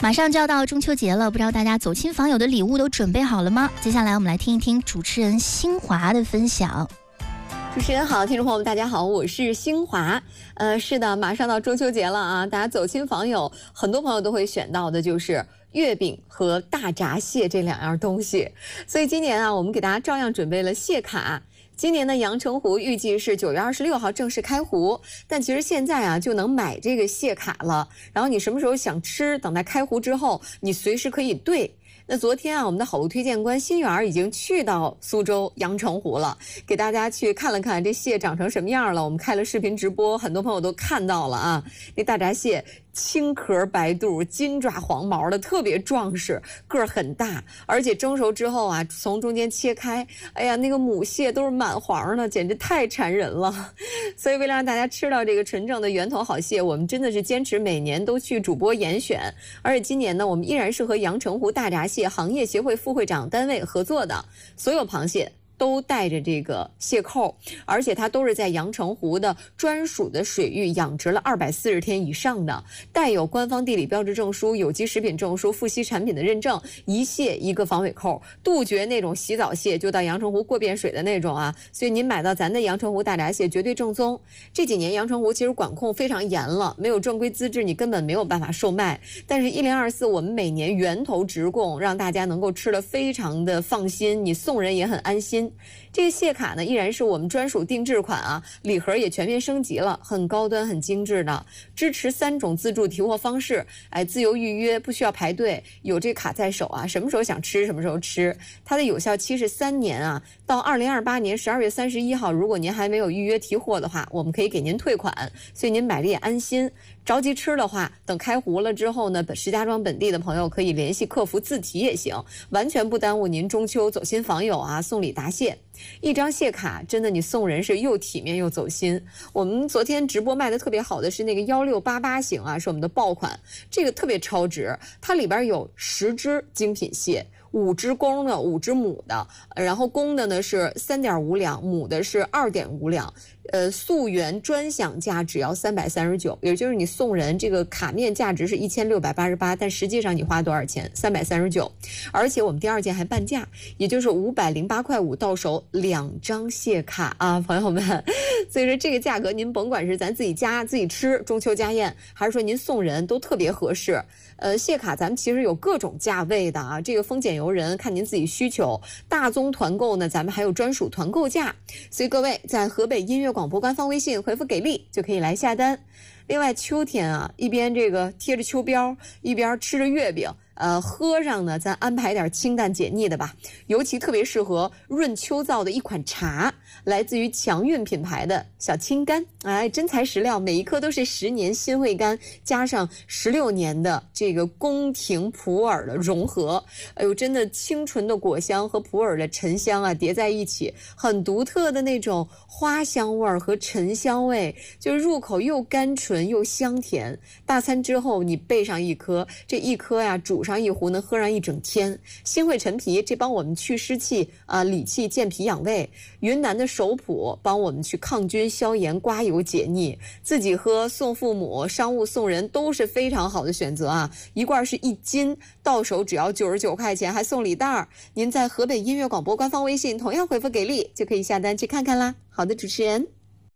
马上就要到中秋节了，不知道大家走亲访友的礼物都准备好了吗？接下来我们来听一听主持人新华的分享。 主持人好，听众朋友们大家好，我是新华。是的，马上到中秋节了啊，大家走亲访友，很多朋友都会选到的就是月饼和大闸蟹这两样东西。所以今年啊，我们给大家照样准备了蟹卡。今年的阳澄湖预计是9月26号正式开湖，但其实现在啊就能买这个蟹卡了。然后你什么时候想吃，等待开湖之后，你随时可以兑。那昨天啊，我们的好物推荐官新源已经去到苏州阳澄湖了，给大家去看了看这蟹长成什么样了。我们开了视频直播，很多朋友都看到了啊。那大闸蟹青壳白肚，金爪黄毛的，特别壮实，个儿很大，而且蒸熟之后啊，从中间切开，哎呀，那个母蟹都是满黄的，简直太馋人了。所以为了让大家吃到这个纯正的源头好蟹，我们真的是坚持每年都去主播严选。而且今年呢，我们依然是和阳澄湖大闸蟹行业协会副会长单位合作的，所有螃蟹都带着这个蟹扣，而且它都是在阳澄湖的专属的水域养殖了240天以上的，带有官方地理标志证书、有机食品证书、富硒产品的认证，一蟹一个防尾扣，杜绝那种洗澡蟹就到阳澄湖过遍水的那种啊。所以您买到咱的阳澄湖大闸蟹绝对正宗。这几年阳澄湖其实管控非常严了，没有正规资质你根本没有办法售卖，但是1024我们每年源头直供，让大家能够吃得非常的放心，你送人也很安心。这个蟹卡呢依然是我们专属定制款啊，礼盒也全面升级了，很高端很精致的，支持3种自助提货方式，自由预约，不需要排队，有这卡在手啊，什么时候想吃什么时候吃。它的有效期是3年啊，到2028年12月31号，如果您还没有预约提货的话，我们可以给您退款，所以您买了也安心。着急吃的话，等开湖了之后呢，石家庄本地的朋友可以联系客服自提也行，完全不耽误您中秋走亲访友啊，送礼答谢。一张蟹卡真的你送人是又体面又走心。我们昨天直播卖的特别好的是那个1688型啊，是我们的爆款，这个特别超值，它里边有10只精品蟹，5只公的，5只母的，然后公的呢是3.5两，母的是2.5两。溯源专享价只要339，也就是你送人这个卡面价值是1688，但实际上你花多少钱？339，而且我们第2件还半价，也就是508.5块到手2张蟹卡啊，朋友们。所以说这个价格您甭管是咱自己家自己吃中秋家宴，还是说您送人都特别合适。蟹卡咱们其实有各种价位的啊，这个丰俭由人，看您自己需求。大宗团购呢，咱们还有专属团购价，所以各位在河北音乐广播官方微信回复给力就可以来下单。另外秋天啊，一边这个贴着秋膘，一边吃着月饼，喝上呢咱安排点清淡解腻的吧，尤其特别适合润秋燥的一款茶，来自于强韵品牌的小青柑，真材实料，每一颗都是10年新会柑加上16年的这个宫廷普洱的融合，哎呦，真的清纯的果香和普洱的沉香啊叠在一起，很独特的那种花香味和沉香味，就入口又甘醇又香甜。大餐之后你备上一颗，这一颗呀煮上一壶能喝上一整天。新会陈皮这帮我们去湿气啊、理气健脾养胃。云南的首普帮我们去抗菌消炎刮油解腻。自己喝送父母，商务送人都是非常好的选择啊！一罐是1斤，到手只要99块钱，还送礼袋。您在河北音乐广播官方微信同样回复给力，就可以下单去看看啦。好的，主持人。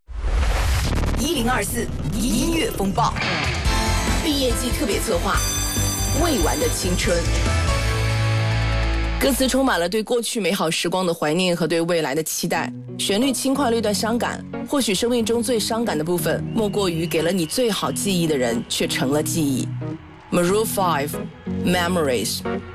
1024音乐风暴毕业季特别策划，未完的青春。歌词充满了对过去美好时光的怀念和对未来的期待，旋律轻快略带伤感，或许生命中最伤感的部分莫过于给了你最好记忆的人却成了记忆。Maroon 5 Memories